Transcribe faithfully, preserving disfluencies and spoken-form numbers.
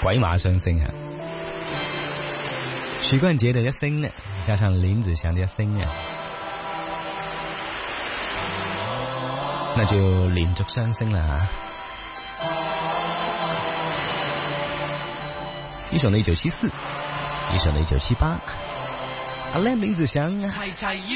鬼马雙星啊！許冠傑的一聲呢，加上林子祥的一聲啊，那就連續雙星啦。一首呢一九七四，一首呢一九七八，阿 Lam 林子祥啊。